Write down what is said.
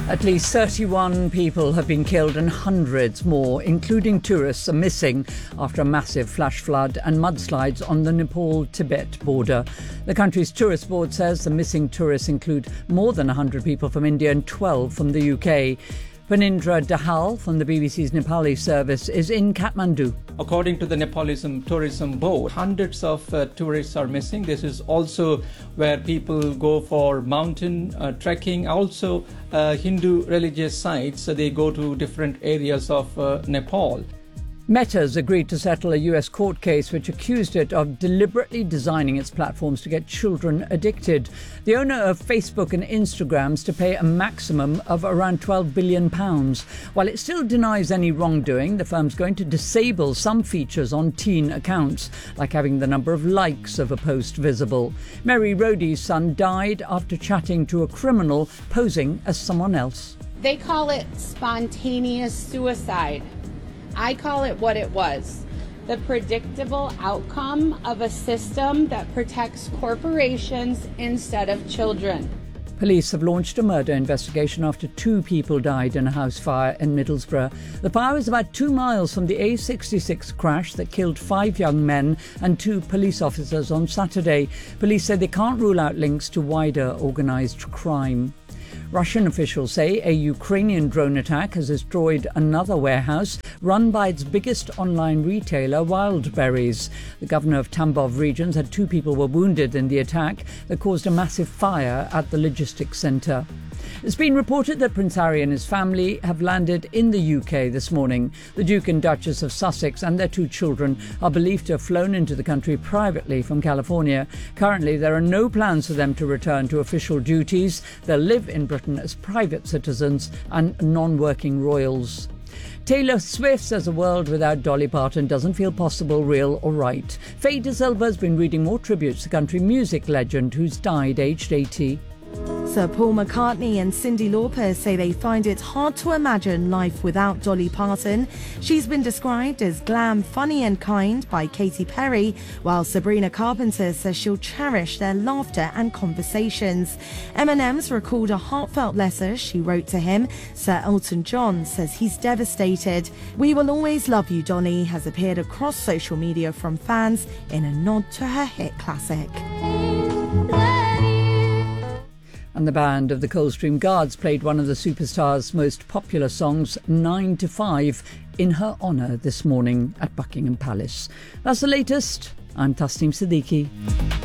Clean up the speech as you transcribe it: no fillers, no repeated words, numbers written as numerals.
At least 31 people have been killed and hundreds more, including tourists, are missing after a massive flash flood and mudslides on the Nepal-Tibet border. The country's tourist board says the missing tourists include more than 100 people from India and 12 from the UK. Panindra Dahal from the BBC's Nepali service is in Kathmandu. According to the Nepalism Tourism Board, hundreds of tourists are missing. This is also where people go for mountain trekking, also Hindu religious sites. So they go to different areas of Nepal. Meta's agreed to settle a US court case which accused it of deliberately designing its platforms to get children addicted. The owner of Facebook and Instagram's to pay a maximum of around £12 billion. While it still denies any wrongdoing, the firm's going to disable some features on teen accounts, like having the number of likes of a post visible. Mary Rhodey's son died after chatting to a criminal posing as someone else. They call it spontaneous suicide. I call it what it was, the predictable outcome of a system that protects corporations instead of children. Police have launched a murder investigation after 2 people died in a house fire in Middlesbrough. The fire was about 2 miles from the A66 crash that killed 5 young men and 2 police officers on Saturday. Police said they can't rule out links to wider organised crime. Russian officials say a Ukrainian drone attack has destroyed another warehouse run by its biggest online retailer, Wildberries. The governor of Tambov region said 2 people were wounded in the attack that caused a massive fire at the logistics centre. It's been reported that Prince Harry and his family have landed in the UK this morning. The Duke and Duchess of Sussex and their 2 children are believed to have flown into the country privately from California. Currently, there are no plans for them to return to official duties. They'll live in Britain as private citizens and non-working royals. Taylor Swift says a world without Dolly Parton doesn't feel possible, real or right. Faye De Silva has been reading more tributes to country music legend who's died aged 80. Sir Paul McCartney and Cyndi Lauper say they find it hard to imagine life without Dolly Parton. She's been described as glam, funny and kind by Katy Perry, while Sabrina Carpenter says she'll cherish their laughter and conversations. M&M's recalled a heartfelt letter she wrote to him. Sir Elton John says he's devastated. "We will always love you, Dolly," has appeared across social media from fans in a nod to her hit classic. And the band of the Coldstream Guards played one of the superstar's most popular songs, 9 to 5, in her honour this morning at Buckingham Palace. That's the latest. I'm Tasneem Siddiqui.